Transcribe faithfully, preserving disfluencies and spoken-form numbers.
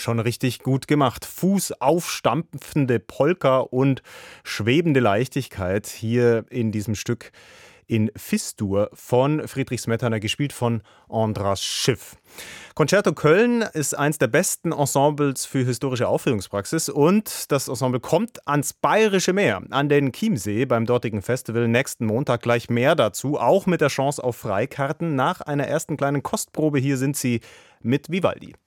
schon richtig gut gemacht. Fußaufstampfende Polka und schwebende Leichtigkeit hier in diesem Stück in Fis-Dur von Friedrich Smetana, gespielt von Andras Schiff. Concerto Köln ist eins der besten Ensembles für historische Aufführungspraxis und das Ensemble kommt ans Bayerische Meer, an den Chiemsee beim dortigen Festival nächsten Montag. Gleich mehr dazu, auch mit der Chance auf Freikarten. Nach einer ersten kleinen Kostprobe hier sind sie mit Vivaldi.